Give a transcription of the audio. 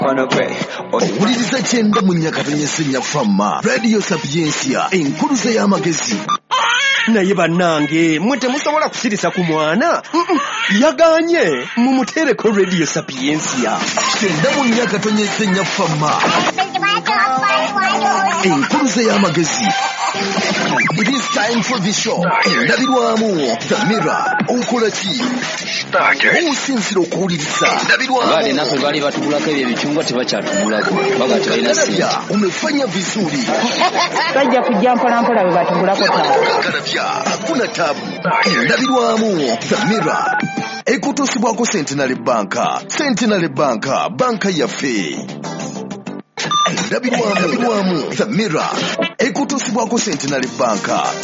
Owuliriza kyenda mu nnyakatto y'Essenya Fama Radio Sapiensia enkuluze y'amagezi. Naye bannange mwe temusobola kusirisa ku mwana yaganye mumutereko Radio Sapiensia. Kyenda mu nnyakatto y'Essenya Fama enkuluze y'amagezi. It is time for the show. Endabirwamu The Mirror. Okolaki osinzira okuwuliriza Bali nafe bali batugulako ebyo ebichungwa tebakyatugulako bagati balina ssente. Umefanya vizuri. Bajja kujja mpolampola bwe batugulako Karabya hakuna tabu. Endabirwamu The Mirror. Ekutuusibwako Centenary Bank. Centenary Bank, banka yaffe. Endabirwamu The Mirror. Ekutuusibwako Centenary Bank.